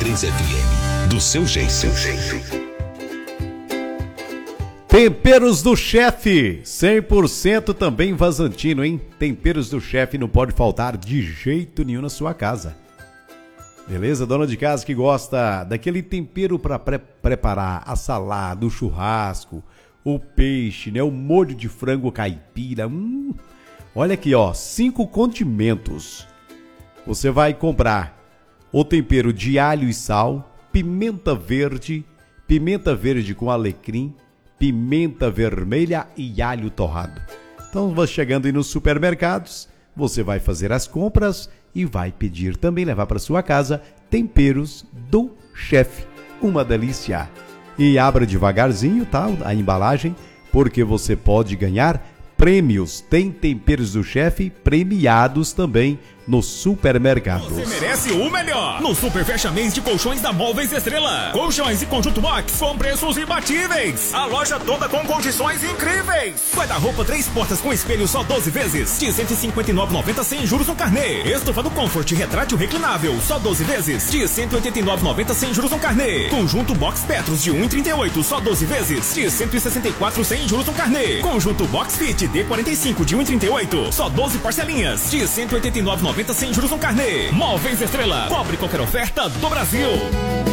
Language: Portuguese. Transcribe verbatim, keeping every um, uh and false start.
três F M, do seu jeito. Seu jeito. Temperos do Chefe, cem por cento também vazantino, hein? Temperos do Chefe não pode faltar de jeito nenhum na sua casa. Beleza? Dona de casa que gosta daquele tempero para pre- preparar a salada, o churrasco, o peixe, né? O molho de frango caipira. Hum. Olha aqui, ó, cinco condimentos. Você vai comprar o tempero de alho e sal, pimenta verde, pimenta verde com alecrim, pimenta vermelha e alho torrado. Então, você chegando aí nos supermercados, você vai fazer as compras e vai pedir também, levar para sua casa, temperos do Chefe. Uma delícia! E abra devagarzinho, tá? A embalagem, porque você pode ganhar prêmios. Tem temperos do Chefe premiados também no supermercado. Você merece o melhor no Super Fecha Mês de Colchões da Móveis Estrela. Colchões e conjunto box com preços imbatíveis. A loja toda com condições incríveis. Guarda-roupa três portas com espelho só doze vezes de cento e cinquenta e nove reais e noventa centavos sem juros no carnê. Estofa do Comfort retrátil reclinável só doze vezes de cento e oitenta e nove reais e noventa centavos sem juros no carnê. Conjunto box Petros de um real e trinta e oito centavos só doze vezes de cento e sessenta e quatro reais sem juros no carnê. Conjunto box Fit D quarenta e cinco de um real e trinta e oito centavos só doze parcelinhas de cento e oitenta e nove reais e noventa centavos sem juros no carnê. Móveis Estrela, cobre qualquer oferta do Brasil.